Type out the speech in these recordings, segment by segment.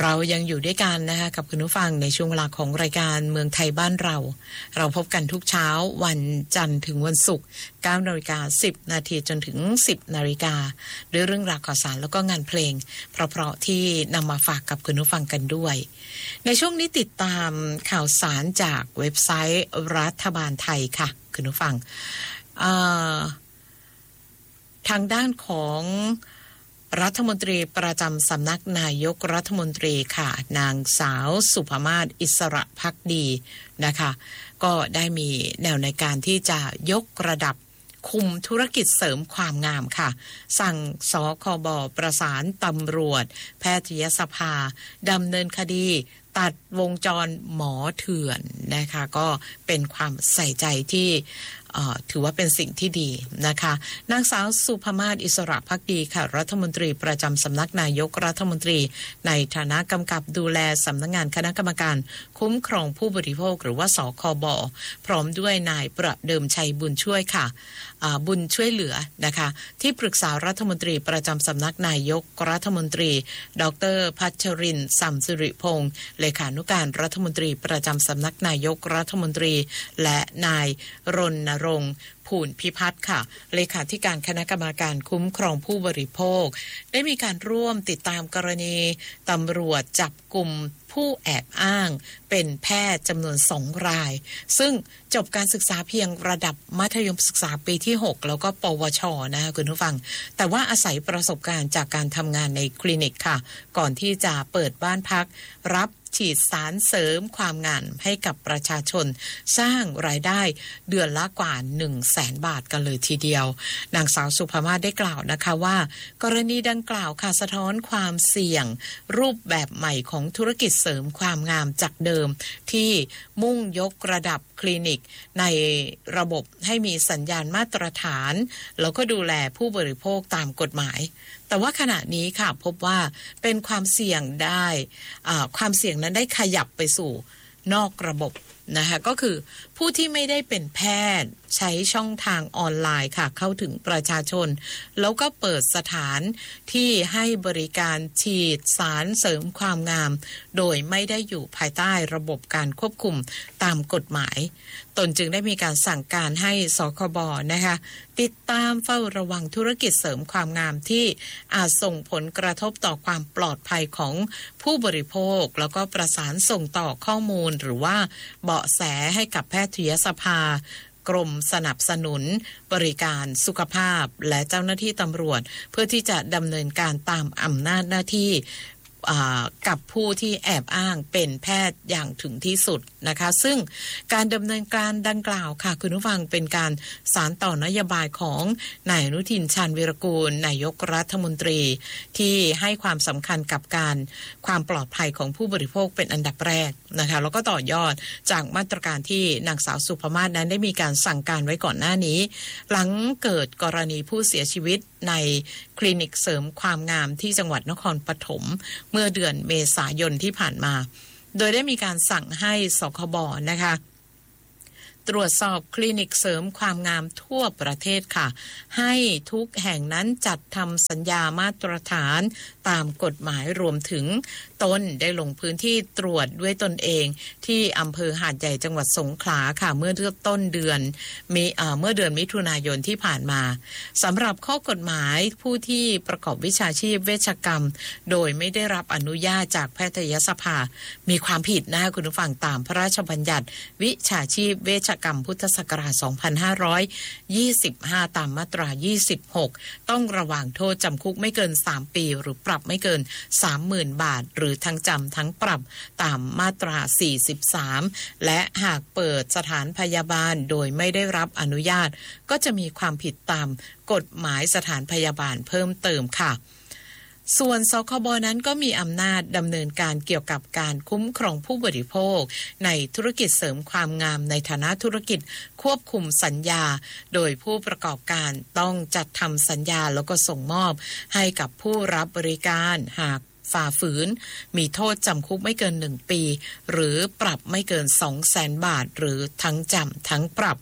เรายังอยู่ด้วยกันนะคะกับคุณผู้ฟังในช่วงเวลาของรายการเมืองไทยบ้านเราพบกันทุกเช้าวันจันทร์ถึงวันศุกร์ 9:10 น.จนถึง 10:00 น.ด้วยเรื่องราวข่าวสารแล้วก็งานเพลงเพราะๆที่นำมาฝากกับคุณผู้ฟังกันด้วยในช่วงนี้ติดตามข่าวสารจากเว็บไซต์รัฐบาลไทยค่ะคุณผู้ฟังทางด้านของรัฐมนตรีประจำสำนักนายกรัฐมนตรีค่ะนางสาวสุภมาศอิสระภักดีนะคะก็ได้มีแนวในการที่จะยกระดับคุมธุรกิจเสริมความงามค่ะสั่งสคบประสานตำรวจแพทยสภาดำเนินคดีตัดวงจรหมอเถื่อนนะคะก็เป็นความใส่ใจที่ถือว่าเป็นสิ่งที่ดีนะคะนางสาวสุภมาศอิสระภักดีค่ะรัฐมนตรีประจำสำนักนายกรัฐมนตรีในฐานะกำกับดูแลสำนักงานคณะกรรมการคุ้มครองผู้บริโภคหรือว่าสคบพร้อมด้วยนายประเดิมชัยบุญช่วยค่ะบุญช่วยเหลือนะคะที่ปรึกษารัฐมนตรีประจำสำนักนายกรัฐมนตรีดร.พัชรินทร์สัมสิริพงษ์เลขานุการรัฐมนตรีประจำสำนักนายกรัฐมนตรีและนายรณรงค์ภูลพิพัฒน์ค่ะเลขาธิการคณะกรรมการคุ้มครองผู้บริโภคได้มีการร่วมติดตามกรณีตำรวจจับกลุ่มผู้แอบอ้างเป็นแพทย์จำนวน2 รายซึ่งจบการศึกษาเพียงระดับมัธยมศึกษาปีที่6แล้วก็ปวชนะคะคุณผู้ฟังแต่ว่าอาศัยประสบการณ์จากการทำงานในคลินิกค่ะก่อนที่จะเปิดบ้านพักรับฉีดสารเสริมความงามให้กับประชาชนสร้างรายได้เดือนละกว่า 100,000 บาทกันเลยทีเดียวนางสาวสุภมาศได้กล่าวนะคะว่ากรณีดังกล่าวค่ะสะท้อนความเสี่ยงรูปแบบใหม่ของธุรกิจเสริมความงามจากเดิมที่มุ่งยกระดับคลินิกในระบบให้มีสัญญาณมาตรฐานแล้วก็ดูแลผู้บริโภคตามกฎหมายแต่ว่าขณะนี้ค่ะพบว่าเป็นความเสี่ยงได้ความเสี่ยงนั้นได้ขยับไปสู่นอกระบบนะคะก็คือผู้ที่ไม่ได้เป็นแพทย์ใช้ช่องทางออนไลน์ค่ะเข้าถึงประชาชนแล้วก็เปิดสถานที่ให้บริการฉีดสารเสริมความงามโดยไม่ได้อยู่ภายใต้ระบบการควบคุมตามกฎหมายตนจึงได้มีการสั่งการให้สคบนะคะติดตามเฝ้าระวังธุรกิจเสริมความงามที่อาจส่งผลกระทบต่อความปลอดภัยของผู้บริโภคแล้วก็ประสานส่งต่อข้อมูลหรือว่าเบาะแสให้กับแพทยสภากรมสนับสนุนบริการสุขภาพและเจ้าหน้าที่ตำรวจเพื่อที่จะดำเนินการตามอำนาจหน้าที่กับผู้ที่แอบอ้างเป็นแพทย์อย่างถึงที่สุดนะคะซึ่งการดำเนินการดังกล่าวค่ะคุณผู้ฟังเป็นการสานต่อนโยบายของนายอนุทินชาญวีรกูลนายกรัฐมนตรีที่ให้ความสำคัญกับความปลอดภัยของผู้บริโภคเป็นอันดับแรกนะคะแล้วก็ต่อยอดจากมาตรการที่นางสาวสุภมาศนั้นได้มีการสั่งการไว้ก่อนหน้านี้หลังเกิดกรณีผู้เสียชีวิตในคลินิกเสริมความงามที่จังหวัดนครปฐมเมื่อเดือนเมษายนที่ผ่านมาโดยได้มีการสั่งให้สคบนะคะตรวจสอบคลินิกเสริมความงามทั่วประเทศค่ะให้ทุกแห่งนั้นจัดทำสัญญามาตรฐานตามกฎหมายรวมถึงตนได้ลงพื้นที่ตรวจด้วยตนเองที่อำเภอหาดใหญ่จังหวัดสงขลาค่ะเมื่อต้นเดือนมิถุนายนที่ผ่านมาสำหรับข้อกฎหมายผู้ที่ประกอบวิชาชีพเวชกรรมโดยไม่ได้รับอนุญาตจากแพทยสภามีความผิดนะคะคุณผู้ฟังตามพระราชบัญญัติวิชาชีพเวชกรรมพุทธศักราช 2525 ตามมาตรา 26 ต้องระวางโทษจำคุกไม่เกิน 3 ปีหรือปรับไม่เกิน 30,000 บาทหรือทั้งจำทั้งปรับตามมาตรา 43 และหากเปิดสถานพยาบาลโดยไม่ได้รับอนุญาตก็จะมีความผิดตามกฎหมายสถานพยาบาลเพิ่มเติมค่ะส่วนสคบนั้นก็มีอำนาจดำเนินการเกี่ยวกับการคุ้มครองผู้บริโภคในธุรกิจเสริมความงามในฐานะธุรกิจควบคุมสัญญาโดยผู้ประกอบการต้องจัดทำสัญญาแล้วก็ส่งมอบให้กับผู้รับบริการหากฝ่าฝืนมีโทษจำคุกไม่เกิน1 ปีหรือปรับไม่เกิน 200,000 บาทหรือทั้งจำทั้งปรับ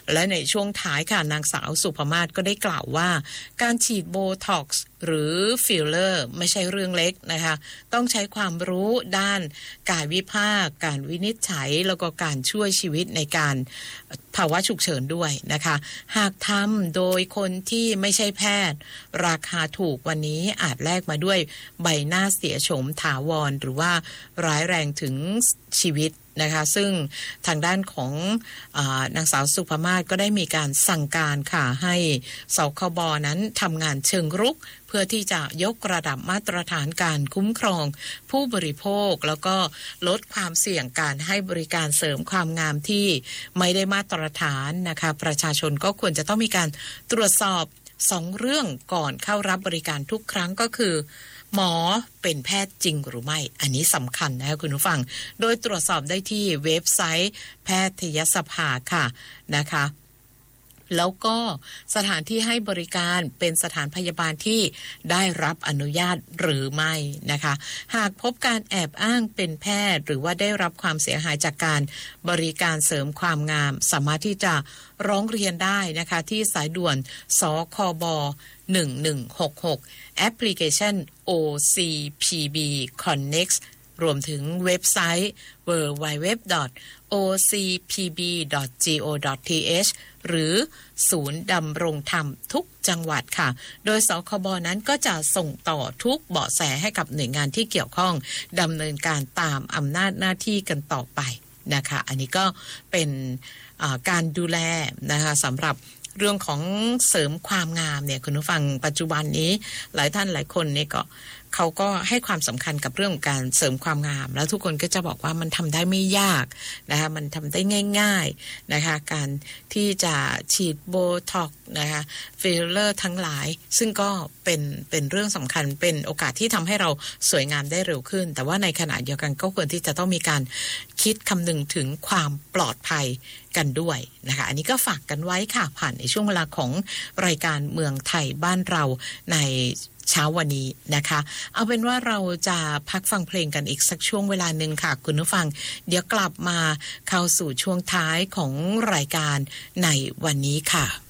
และในช่วงท้ายค่ะนางสาวสุภมาศก็ได้กล่าวว่าการฉีดโบท็อกซ์หรือฟิลเลอร์ไม่ใช่เรื่องเล็กนะคะต้องใช้ความรู้ด้านการวิพากษ์การวินิจฉัยแล้วก็การช่วยชีวิตในการภาวะฉุกเฉินด้วยนะคะหากทำโดยคนที่ไม่ใช่แพทย์ราคาถูกวันนี้อาจแลกมาด้วยใบหน้าเสียโฉมถาวรหรือว่าร้ายแรงถึงชีวิตนะคะซึ่งทางด้านของนางสาวสุภมาศก็ได้มีการสั่งการค่ะให้สคบนั้นทำงานเชิงรุกเพื่อที่จะยกระดับมาตรฐานการคุ้มครองผู้บริโภคแล้วก็ลดความเสี่ยงการให้บริการเสริมความงามที่ไม่ได้มาตรฐานนะคะประชาชนก็ควรจะต้องมีการตรวจสอบ2 เรื่องก่อนเข้ารับบริการทุกครั้งก็คือหมอเป็นแพทย์จริงหรือไม่อันนี้สำคัญนะคะคุณผู้ฟังโดยตรวจสอบได้ที่เว็บไซต์แพทยสภาค่ะนะคะแล้วก็สถานที่ให้บริการเป็นสถานพยาบาลที่ได้รับอนุญาตหรือไม่นะคะหากพบการแอบอ้างเป็นแพทย์หรือว่าได้รับความเสียหายจากการบริการเสริมความงามสามารถที่จะร้องเรียนได้นะคะที่สายด่วนสคบ1166แอปพลิเคชัน OCPB Connect รวมถึงเว็บไซต์ www.ocpb.go.th หรือศูนย์ดำรงธรรมทุกจังหวัดค่ะโดยสคบนั้นก็จะส่งต่อทุกเบาะแสให้กับหน่วยงานที่เกี่ยวข้องดำเนินการตามอำนาจหน้าที่กันต่อไปนะคะอันนี้ก็เป็นการดูแลนะคะสำหรับเรื่องของเสริมความงามเนี่ยคุณผู้ฟังปัจจุบันนี้หลายท่านหลายคนเนี่ยก็เขาก็ให้ความสำคัญกับเรื่องของการเสริมความงามแล้วทุกคนก็จะบอกว่ามันทำได้ไม่ยากนะคะมันทำได้ง่ายๆนะคะการที่จะฉีดโบท็อกซ์นะคะฟิลเลอร์ทั้งหลายซึ่งก็เป็นเรื่องสำคัญเป็นโอกาสที่ทำให้เราสวยงามได้เร็วขึ้นแต่ว่าในขณะเดียวกันก็ควรที่จะต้องมีการคิดคำนึงถึงความปลอดภัยกันด้วยนะคะอันนี้ก็ฝากกันไว้ค่ะผ่านในช่วงเวลาของรายการเมืองไทยบ้านเราในเช้าวันนี้นะคะเอาเป็นว่าเราจะพักฟังเพลงกันอีกสักช่วงเวลาหนึ่งค่ะคุณผู้ฟังเดี๋ยวกลับมาเข้าสู่ช่วงท้ายของรายการในวันนี้ค่ะ